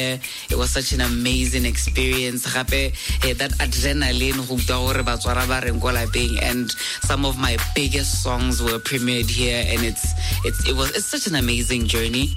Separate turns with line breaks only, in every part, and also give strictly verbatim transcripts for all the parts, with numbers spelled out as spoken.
It was such an amazing experience. Gape, eh, that adrenaline, and some of my biggest songs were premiered here, and it's it's it was it's such an amazing journey.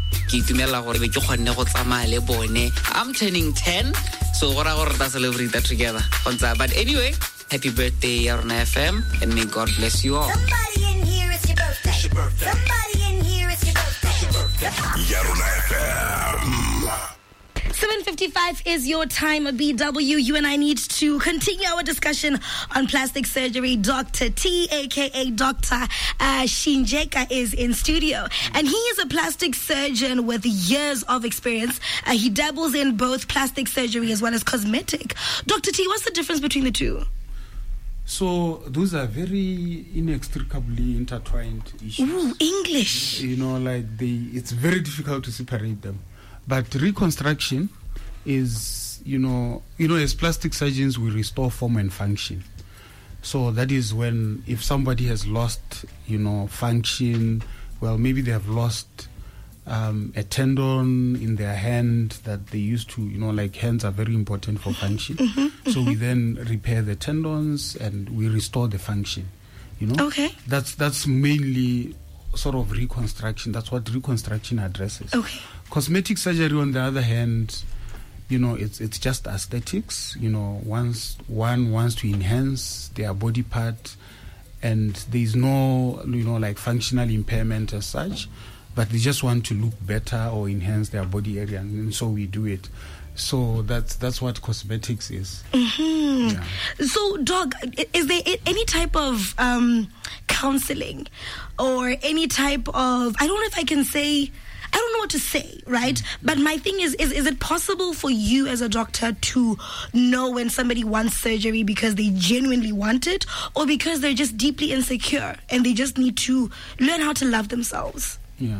I'm turning ten, so we're celebrate that together. But anyway, happy birthday, Yarona F M, and may God bless you all.
Somebody in here, it's your birthday. It's your birthday. Somebody in here, it's your birthday. It's your birthday.
Yarona F M.
seven fifty-five is your time, B W. You and I need to continue our discussion on plastic surgery. Doctor T, a k a. Doctor Uh, Shinjeka, is in studio. And he is a plastic surgeon with years of experience. Uh, he dabbles in both plastic surgery as well as cosmetic. Doctor T, what's the difference between the two?
So those are very inextricably intertwined issues.
Ooh, English.
You know, like they, it's very difficult to separate them. But reconstruction is, you know, you know, as plastic surgeons, we restore form and function. So that is when, if somebody has lost, you know, function, well, maybe they have lost um, a tendon in their hand that they used to, you know, like hands are very important for function. Mm-hmm, so mm-hmm. we then repair the tendons and we restore the function, you know.
Okay.
That's that's mainly sort of reconstruction. That's what reconstruction addresses.
Okay.
Cosmetic surgery, on the other hand, you know, it's it's just aesthetics. You know, once one wants to enhance their body part, and there is no, you know, like functional impairment as such, but they just want to look better or enhance their body area, and so we do it. So that's that's what cosmetics is.
Mm-hmm.
Yeah.
So, Doc, is there any type of um, counseling or any type of, I don't know if I can say, I don't know what to say, right? Mm-hmm. But my thing is, is, is it possible for you as a doctor to know when somebody wants surgery because they genuinely want it, or because they're just deeply insecure and they just need to learn how to love themselves?
Yeah.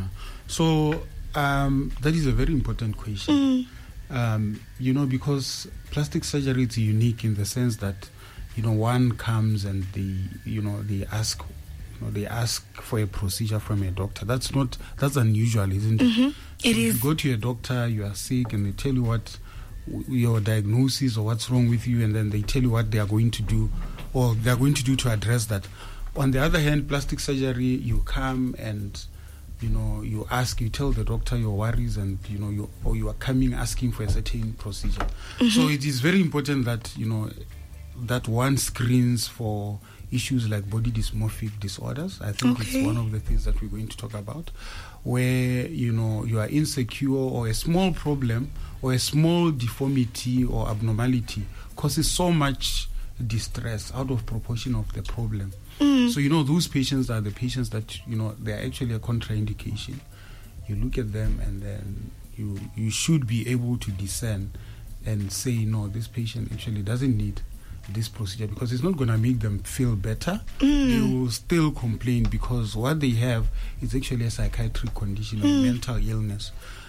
So um, that is a very important question. Mm. Um, you know, because plastic surgery is unique in the sense that, you know, one comes and they, you know, they ask, you know, they ask for a procedure from a doctor. That's not, that's unusual, isn't it?
Mm-hmm.
So
it is.
You go to a doctor, you are sick, and they tell you what your diagnosis or what's wrong with you, and then they tell you what they are going to do, or they are going to do to address that. On the other hand, plastic surgery, you come and, you know, you ask, you tell the doctor your worries, and, you know, you or you are coming asking for a certain procedure. Mm-hmm. So it is very important that, you know, that one screens for issues like body dysmorphic disorders. I think
okay.
it's one of the things that we're going to talk about, where, you know, you are insecure, or a small problem or a small deformity or abnormality causes so much distress out of proportion of the problem. Mm. So, you know, those patients are the patients that, you know, they're actually a contraindication. You look at them and then you you should be able to discern and say, no, this patient actually doesn't need this procedure, because it's not going to make them feel better. Mm. They will still complain because what they have is actually a psychiatric condition, mm. a mental illness,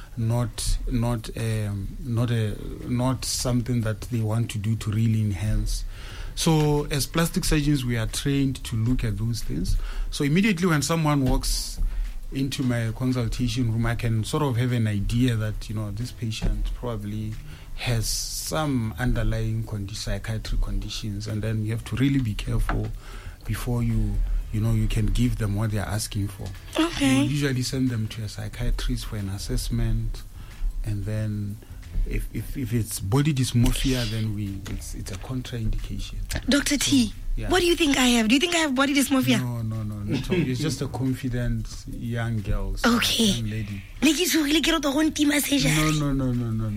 not not um, not a not something that they want to do to really enhance. So as plastic surgeons, we are trained to look at those things. So immediately when someone walks into my consultation room, I can sort of have an idea that, you know, this patient probably has some underlying condi- psychiatric conditions, and then you have to really be careful before you, you know, you can give them what they are asking for.
Okay.
You usually send them to a psychiatrist for an assessment, and then if if, if it's body dysmorphia, then we it's it's a contraindication.
Doctor T, so, yeah. What do you think I have? Do you think I have body dysmorphia?
No, no, no, not all. It's just a confident young girl, so
okay.
young lady.
No,
no, no, no, no,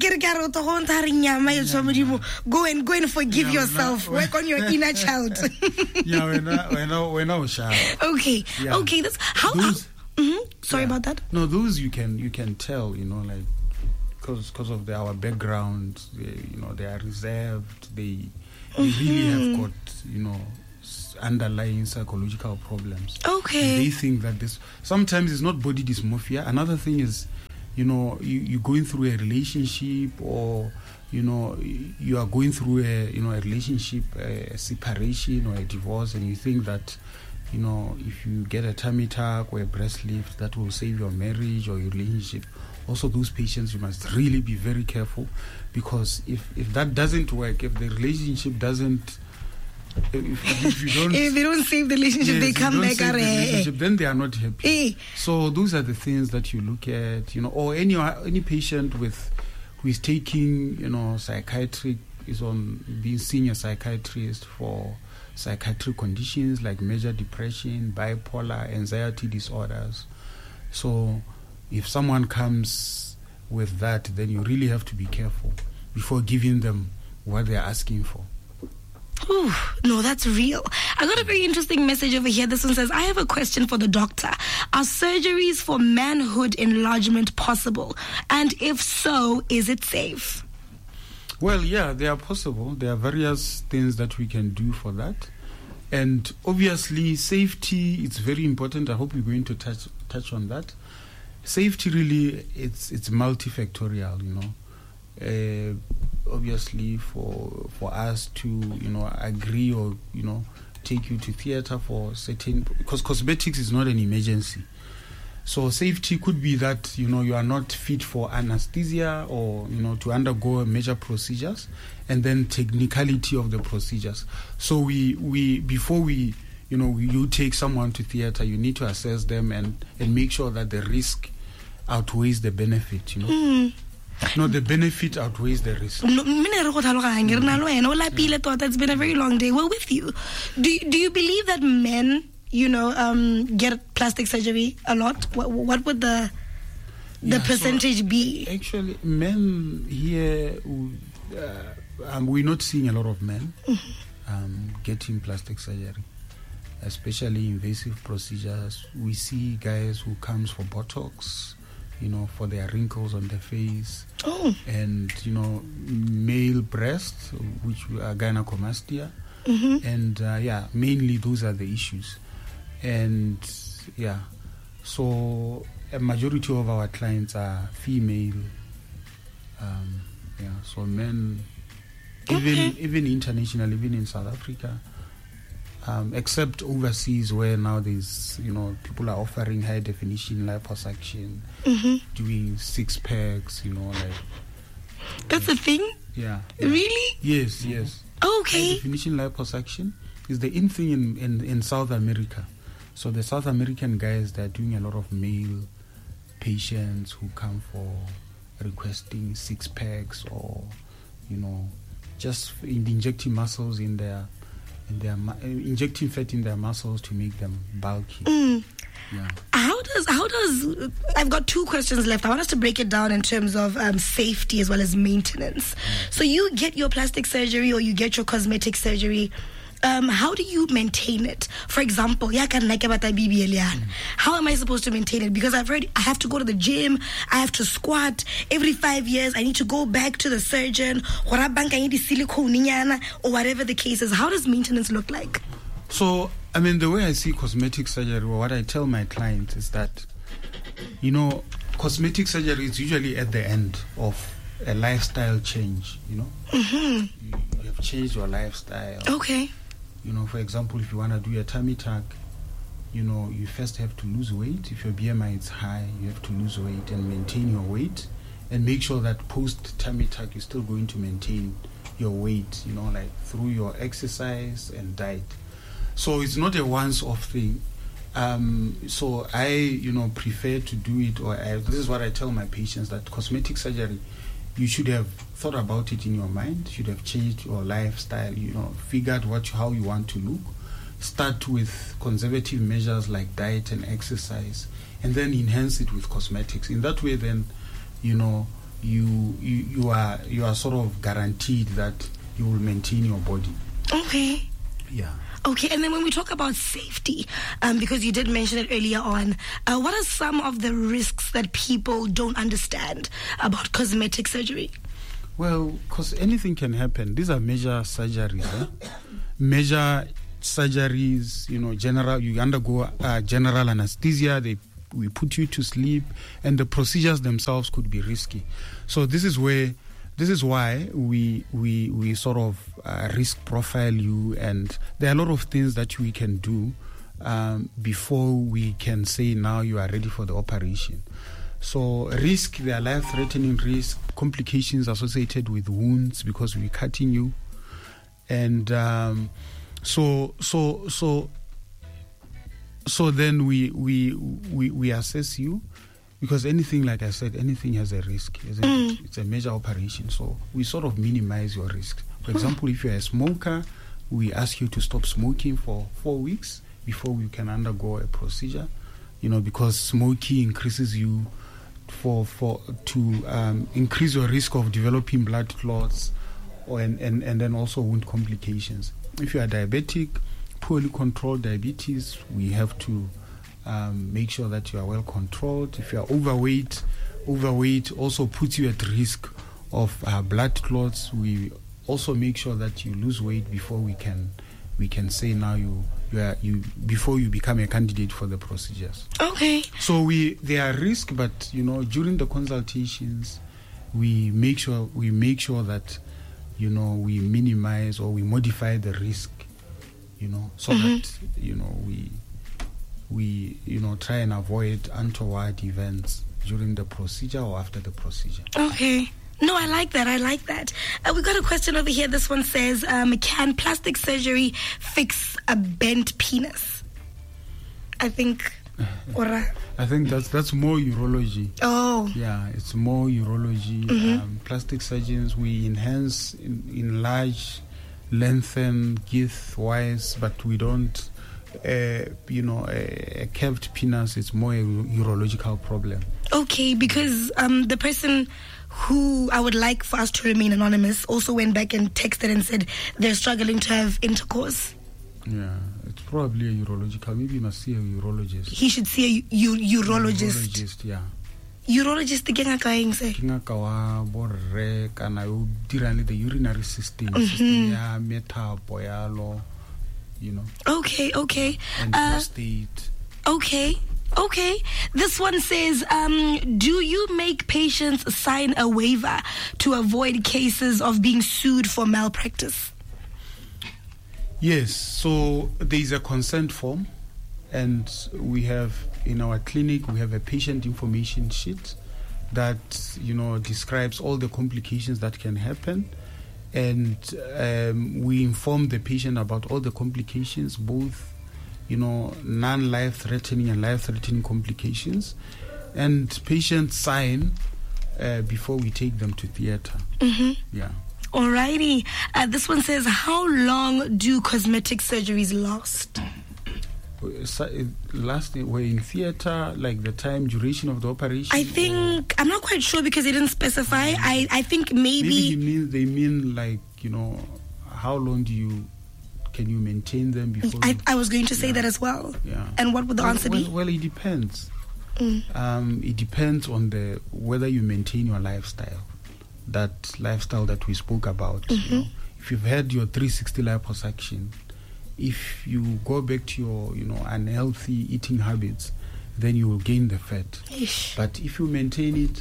no.
Go and go and forgive yeah, yourself. Work on your inner child.
Yeah, when I, when I, when I was shy.
Okay, yeah. Okay. That's how.
Those,
how mm-hmm. Sorry
yeah.
about that.
No, those you can you can tell. You know, like because because of the, our background, they, you know, they are reserved. They they mm-hmm. really have got, you know, underlying psychological problems.
Okay.
And they think that this, sometimes it's not body dysmorphia. Another thing is, you know, you, you're going through a relationship, or, you know, you are going through a, you know, a relationship, a separation or a divorce, and you think that, you know, if you get a tummy tuck or a breast lift, that will save your marriage or your relationship. also those patients, you must really be very careful, because if, if that doesn't work, if the relationship doesn't, if, if you don't,
if they don't save the relationship,
yes,
they
you
come
don't
back.
save the relationship, then they are not happy.
Eh.
So those are the things that you look at, you know, or any any patient with who is taking, you know, psychiatric, is on being seen a psychiatrist for psychiatric conditions like major depression, bipolar, anxiety disorders. So if someone comes with that, then you really have to be careful before giving them what they're asking for.
Ooh, no, that's real. I got a very interesting message over here. This one says, I have a question for the doctor. Are surgeries for manhood enlargement possible? And if so, is it safe?
Well, yeah, they are possible. There are various things that we can do for that. And obviously, safety is very important. I hope we're going to touch touch on that. Safety really, it's it's multifactorial, you know. Uh, obviously, for for us to, you know, agree or, you know, take you to theater for certain, because cosmetics is not an emergency. So safety could be that, you know, you are not fit for anesthesia or, you know, to undergo major procedures, and then technicality of the procedures. So we, we before we, you know, you take someone to theater, you need to assess them and, and make sure that the risk outweighs the benefit, you know. Mm. No, the benefit outweighs the risk.
It's been a very long day. We're with you. Do, do you believe that men, you know, um, get plastic surgery a lot? What, what would the the
yeah,
percentage
so
be?
Actually, men here, uh, um, we're not seeing a lot of men mm-hmm. um, getting plastic surgery, especially invasive procedures. We see guys who comes for Botox, you know, for their wrinkles on their face,
oh.
and, you know, male breasts, which are gynecomastia,
mm-hmm.
and uh, yeah, mainly those are the issues. And yeah, so a majority of our clients are female. Um, yeah, so men,
okay.
even even international, even in South Africa, um, except overseas where now there's, you know, people are offering high definition liposuction,
mm-hmm.
doing six packs, you know, like.
That's a thing?
Yeah, yeah.
Really?
Yes, yes.
Okay.
High definition liposuction is the in thing in, in, in South America. So the South American guys, they're doing a lot of male patients who come for requesting six packs or, you know, just in injecting muscles in their, in their injecting fat in their muscles to make them bulky.
Mm.
Yeah.
How does how does I've got two questions left. I want us to break it down in terms of um, safety as well as maintenance. Mm. So you get your plastic surgery or you get your cosmetic surgery. Um, how do you maintain it? For example, mm. how am I supposed to maintain it? Because I've heard I have to go to the gym, I have to squat every five years. I need to go back to the surgeon, or whatever the case is. How does maintenance look like?
So, I mean, the way I see cosmetic surgery, or what I tell my clients is that, you know, cosmetic surgery is usually at the end of a lifestyle change, you know.
Mm-hmm.
You, you have changed your lifestyle.
Okay.
You know, for example, if you want to do a tummy tuck, you know, you first have to lose weight. If your B M I is high, you have to lose weight and maintain your weight, and make sure that post tummy tuck you're still going to maintain your weight, you know, like through your exercise and diet. So it's not a once-off thing. Um, so I, you know, prefer to do it, or I, this is what I tell my patients, that cosmetic surgery, you should have thought about it in your mind, should have changed your lifestyle, you know, figured what how you want to look. Start with conservative measures like diet and exercise, and then enhance it with cosmetics. In that way, then, you know, you you, you are you are sort of guaranteed that you will maintain your body.
Okay.
Yeah.
Okay, and then when we talk about safety, um, because you did mention it earlier on, uh, what are some of the risks that people don't understand about cosmetic surgery?
Well, because anything can happen. These are major surgeries. Eh? Major surgeries, you know, general, you undergo uh, general anesthesia, they we put you to sleep, and the procedures themselves could be risky. So this is where This is why we we we sort of uh, risk profile you, and there are a lot of things that we can do um, before we can say now you are ready for the operation. So risk, there are life-threatening risk, complications associated with wounds because we're cutting you. And um, so so so so then we we we we assess you, because anything, like I said, anything has a risk, isn't
Mm.
it? It's a major operation, so we sort of minimize your risk. For example, if you're a smoker, we ask you to stop smoking for four weeks before you can undergo a procedure, you know, because smoking increases you for for to um, increase your risk of developing blood clots, or and, and, and then also wound complications. If you are diabetic, poorly controlled diabetes, we have to um, make sure that you are well controlled. If you are overweight, overweight also puts you at risk of uh, blood clots. We also make sure that you lose weight before we can we can say now you you are you before you become a candidate for the procedures.
Okay.
So we there are risks, but you know during the consultations we make sure we make sure that you know we minimize or we modify the risk, you know, so
Mm-hmm.
that you know we we you know try and avoid untoward events during the procedure or after the procedure.
Okay. No, I like that. I like that. Uh, we got a question over here. This one says, um, can plastic surgery fix a bent penis? I think. Ora.
I think that's that's more urology.
Oh.
Yeah, it's more urology.
Mhm.
Um, plastic surgeons, we enhance, in, enlarge, lengthen, girth wise, but we don't. Uh, you know, a, a curved penis is more a urological problem.
Okay, because um, the person who I would like for us to remain anonymous also went back and texted and said they're struggling to have intercourse.
Yeah, it's probably a urological. Maybe you must see a urologist.
He should see a u- urologist.
Urologist, yeah.
Urologist ke nga kaeng se?
Ke ngaka wa borre kana yo dirang le the urinary system,
Mhm.
system ya metapo yalo, you know,
Okay, okay.
and
Uh,
prostate.
Okay, okay. This one says, um, do you make patients sign a waiver to avoid cases of being sued for malpractice?
Yes, so there is a consent form, and we have in our clinic we have a patient information sheet that you know describes all the complications that can happen, and um, we inform the patient about all the complications, both you know non-life threatening and life threatening complications, and patients sign uh, before we take them to theater.
Mm-hmm.
Yeah.
Alrighty. Uh, this one says, how long do cosmetic surgeries last?
So, last we're in theater, like the time duration of the operation.
I think, I'm not quite sure because they didn't specify. I, I think maybe...
Maybe he means they mean like you know how long do you can you maintain them before?
I,
you,
I was going to say
yeah.
that as well.
Yeah.
And what would the
well,
answer
well,
be?
Well, it depends.
Mm.
Um, it depends on the whether you maintain your lifestyle, that lifestyle that we spoke about.
Mm-hmm.
You know, if you've had your three sixty liposuction, if you go back to your you know unhealthy eating habits, then you will gain the fat.
Ish.
But if you maintain it,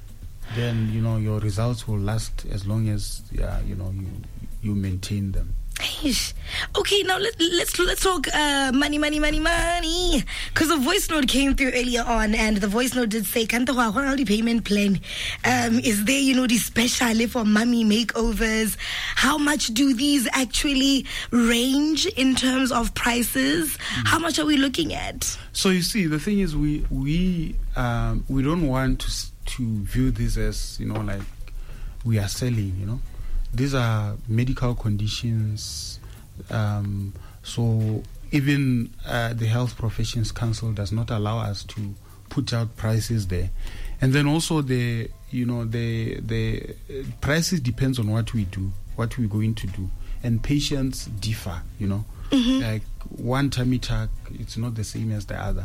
then you know your results will last as long as yeah, you know you you maintain them.
Ish. Okay, now let, let's let's talk uh, money, money, money, money. Because a voice note came through earlier on, and the voice note did say, "Kanto wa hona the payment plan? Um, is there, you know, the special for mummy makeovers? How much do these actually range in terms of prices? How much are we looking at?"
So you see, the thing is, we we um, we don't want to s- to view this as you know like we are selling. You know, these are medical conditions. Um, so even uh, the Health Professions Council does not allow us to put out prices there, and then also the you know the the uh, prices depends on what we do, what we're going to do, and patients differ. You know.
Mm-hmm.
Like one tummy tuck, it's not the same as the other.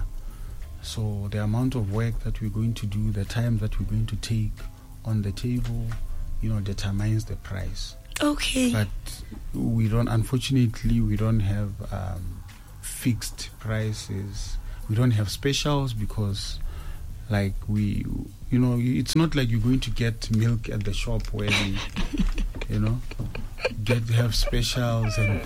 So the amount of work that we're going to do, the time that we're going to take on the table, you know, determines the price.
Okay.
But we don't, unfortunately, we don't have um, fixed prices. We don't have specials because, like, we, you know, it's not like you're going to get milk at the shop where we, you know, get have specials and.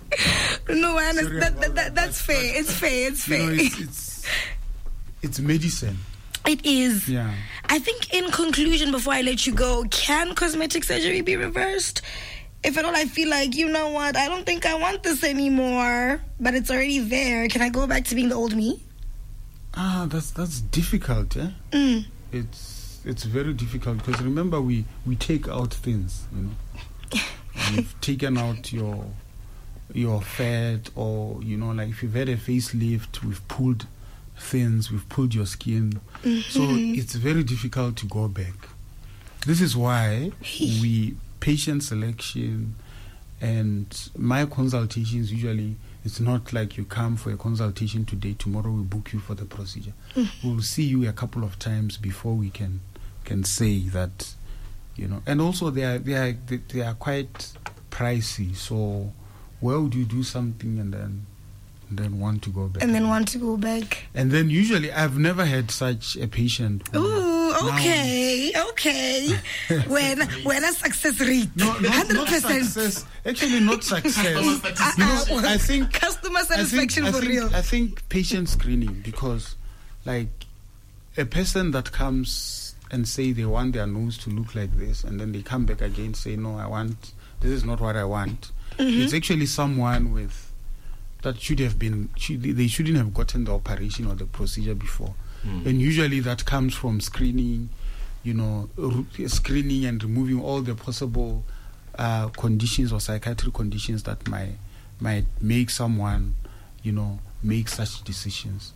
No, I understand.
Sorry
That, that,
about
that, that's
that,
fair. It's fair. It's
You
fair.
know, it's, it's it's medicine.
It is.
Yeah.
I think in conclusion, before I let you go, can cosmetic surgery be reversed? If at all I feel like, you know what, I don't think I want this anymore, but it's already there, can I go back to being the old me?
Ah, that's that's difficult, eh?
Mm.
It's it's very difficult because remember we we take out things, you know. We've taken out your your fat, or you know, like if you've had a facelift, we've pulled things, we've pulled your skin.
Mm-hmm.
So it's very difficult to go back. This is why we patient selection and my consultations usually, it's not like you come for a consultation today, tomorrow we book you for the procedure. Mm-hmm. We'll see you a couple of times before we can can say that, you know. And also they are they are they are quite pricey. So where would you do something and then and then want to go back?
And then want to go back.
And then usually I've never had such a patient. who-
Ooh,
Now-
okay, okay. when when a success rate,
No, not, not
hundred percent.
success. Actually, not success. you know, I think
Customer
I think,
satisfaction
I
for
think,
real.
I think patient screening, because, like, a person that comes and say they want their nose to look like this, and then they come back again say, no, I want, this is not what I want.
Mm-hmm.
It's actually someone with that should have been. Should, they shouldn't have gotten the operation or the procedure before. Mm. And usually that comes from screening, you know, r- screening and removing all the possible uh, conditions or psychiatric conditions that might might make someone, you know, make such decisions.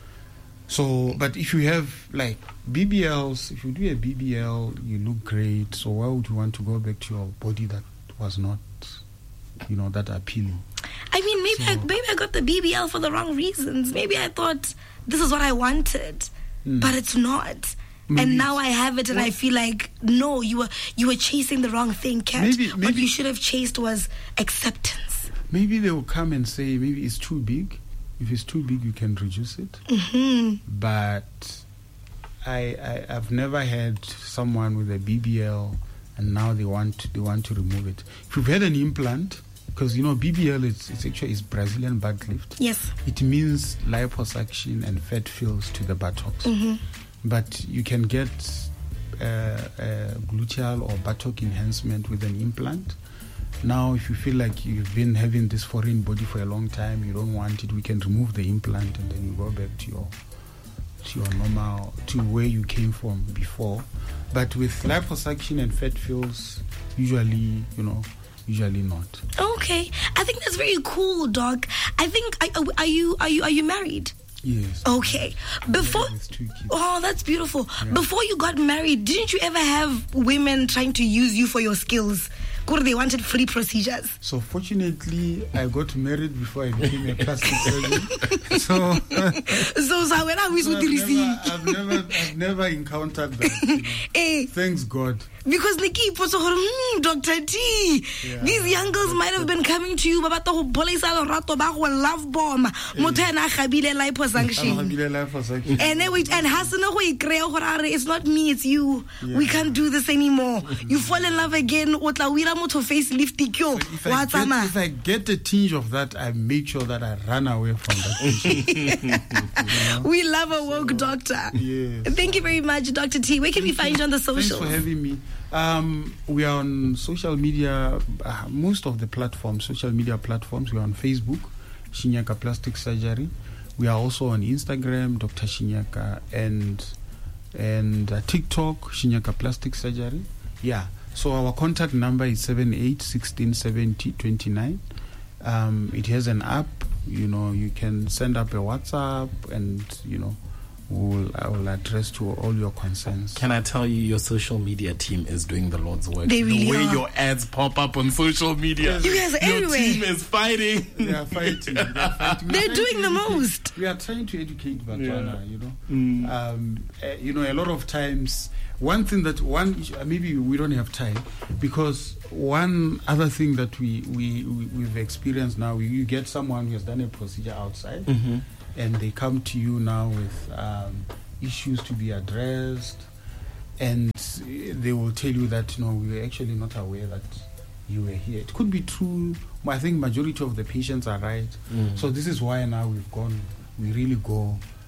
So, but if you have like B B Ls, if you do a B B L, you look great. So why would you want to go back to your body that was not, you know, that appealing?
I mean, maybe I, maybe I got the B B L for the wrong reasons. Maybe I thought this is what I wanted,
Mm.
but it's not.
Maybe
and now
it's-
I have it, and I feel like no, you were you were chasing the wrong thing, Kat.
Maybe-
What
maybe-
you should have chased was acceptance.
Maybe they will come and say maybe it's too big. If it's too big, you can reduce it.
Mm-hmm.
But I, I I've never had someone with a B B L and now they want they want to remove it. If you've had an implant, because you know B B L is it's actually is Brazilian butt lift.
Yes.
It means liposuction and fat fills to the buttocks.
Mm-hmm.
But you can get uh, uh, gluteal or buttock enhancement with an implant. Now, if you feel like you've been having this foreign body for a long time, you don't want it, we can remove the implant and then you go back to your to your normal, to where you came from before. But with liposuction and fat fills, usually, you know, usually not.
Okay, I think that's very cool, Doc. I think are, are you are you are you married?
Yes.
Okay. Before
With two kids.
Oh, that's beautiful.
Yeah.
Before you got married, didn't you ever have women trying to use you for your skills? Or they wanted free procedures?
So fortunately, I got married before I became a plastic surgeon. so
So, so when I was
so
with
I've,
the
never, I've never, I've never encountered that. You know.
Eh,
Thanks God.
because Nikki put so hmm, Doctor T,
Yeah.
these young girls might have been coming to you, ba batla go bolesa lorato ba go love bomb. Motho ena a gabile liposuction.
Alhamdulillah, life was actually-
And then wait, and hasn't go ikrea gore are it's not me, it's you.
Yeah.
We can't do this anymore. You fall in love again. O tla wira motho facelift kyo.
If I,
Wa
get,
tsamaya.
if I get a tinge of that, I make sure that I run away from that patient.
We love a woke doctor.
Yes.
Thank you very much, Doctor T. Where can we find you on the
Thanks
socials?
for having me. Um, we are on social media, uh, most of the platforms, social media platforms. We are on Facebook, Shinyaka Plastic Surgery. We are also on Instagram, Doctor Shinyaka, and and uh, TikTok, Shinyaka Plastic Surgery. Yeah. So our contact number is seven eight one six seven zero two nine. Um, it has an app. You know, you can send up a WhatsApp, and you know, we'll I will address to all your concerns.
Can I tell you, your social media team is doing the Lord's work.
They really
the way
are.
your ads pop up on social media.
You guys are
your
everywhere.
team is fighting.
They are fighting. They are fighting. We are
They're
trying
doing
to
the
educate-
most.
We are trying to educate Botswana,
Yeah.
you know.
Mm.
Um, uh, you know, a lot of times, one thing that one issue, uh, maybe we don't have time, because one other thing that we, we, we, we've experienced now, we, you get someone who has done a procedure outside,
Mm-hmm.
and they come to you now with um, issues to be addressed, and they will tell you that, you know, we were actually not aware that you were here. It could be true. I think majority of the patients are right.
Mm.
So this is why now we've gone, we really go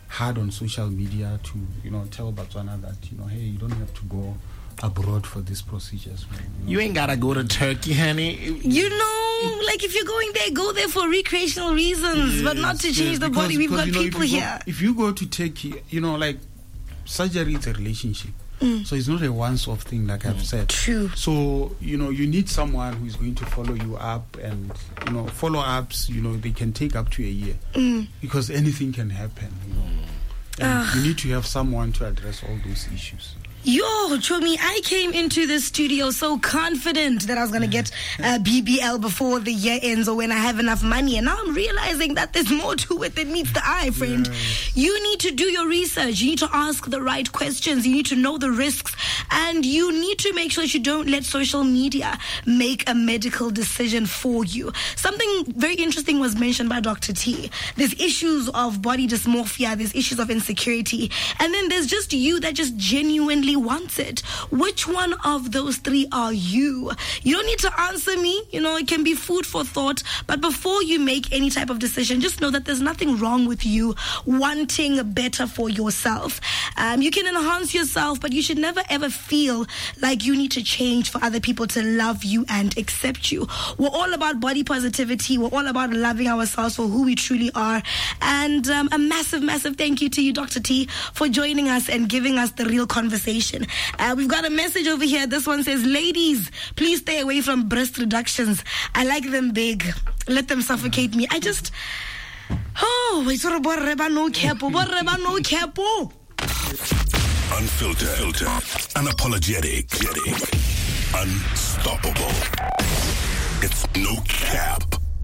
hard on social media to, you know, tell Botswana that, you know, hey, you don't have to go abroad for these procedures. Man, you know?
You ain't gotta go to Turkey, honey.
You know, like if you're going there, go there for recreational reasons,
Yes,
but not to change
yes,
the
because-
body. We've
because,
got
you know, if
people
you go-
here.
If you go to Turkey, you know, like surgery is a relationship. So it's not a once-off thing, like I've said.
True.
So, you know, you need someone who is going to follow you up, and, you know, follow-ups, you know, they can take up to a year because anything can happen, you know. And you need to have someone to address all those issues.
Yo, Chomi, I came into the studio so confident that I was going to get uh, B B L before the year ends or when I have enough money. And now I'm realizing that there's more to it than meets the eye, friend.
Yes.
You need to do your research. You need to ask the right questions. You need to know the risks. And you need to make sure that you don't let social media make a medical decision for you. Something very interesting was mentioned by Doctor T. There's issues of body dysmorphia. There's issues of insecurity. And then there's just you that just genuinely wants it. Which one of those three are you? You don't need to answer me. You know, it can be food for thought. But before you make any type of decision, just know that there's nothing wrong with you wanting better for yourself. Um, you can enhance yourself, but you should never ever feel like you need to change for other people to love you and accept you. We're all about body positivity. We're all about loving ourselves for who we truly are. And um, a massive, massive thank you to you, Doctor T, for joining us and giving us the real conversation. Uh, we've got a message over here. This one says, ladies, please stay away from breast reductions. I like them big. Let them suffocate me. I just... Oh, it's no capo. No capo.
Unfiltered, filtered, unapologetic, unstoppable. It's no cap.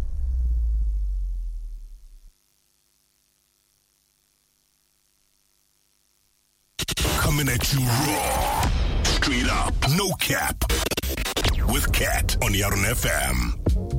Coming at you raw, straight up, no cap. With Cat on Yarn F M.